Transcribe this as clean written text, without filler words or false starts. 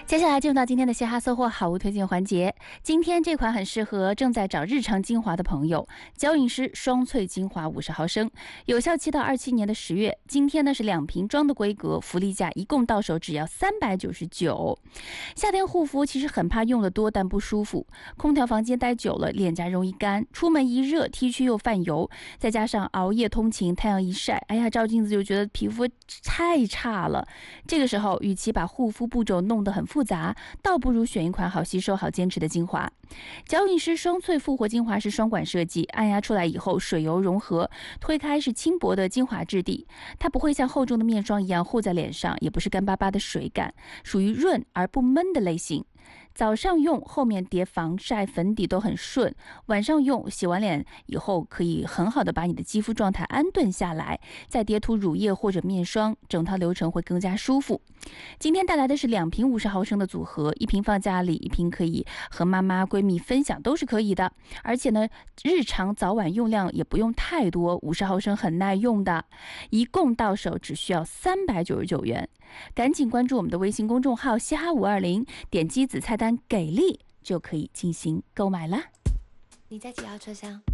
接下来进入到今天的嘻哈搜获好物推荐环节。今天这款很适合正在找日常精华的朋友，娇韵诗双萃精华50毫升，有效期到27年的10月。今天呢是2瓶装的规格，福利价一共到手只要399。夏天护肤其实很怕用的多但不舒服，空调房间待久了脸颊容易干，出门一热 T 恤又泛油，再加上熬夜通勤，太阳一晒，哎呀，照镜子就觉得皮肤太差了。这个时候与其把护肤步骤弄得很复杂，倒不如选一款好吸收好坚持的精华。娇韵诗双萃复活精华是双管设计，按压出来以后水油融合，推开是轻薄的精华质地，它不会像厚重的面霜一样糊在脸上，也不是干巴巴的水感，属于润而不闷的类型。早上用后面叠防晒粉底都很顺，晚上用洗完脸以后可以很好的把你的肌肤状态安顿下来，再叠涂乳液或者面霜，整套流程会更加舒服。今天带来的是2瓶50毫升的组合，一瓶放家里，一瓶可以和妈妈闺蜜分享，都是可以的。而且呢，日常早晚用量也不用太多，50毫升很耐用的，一共到手只需要399元。赶紧关注我们的微信公众号嘻哈520，点击子菜单给力就可以进行购买了。 你在几号车厢？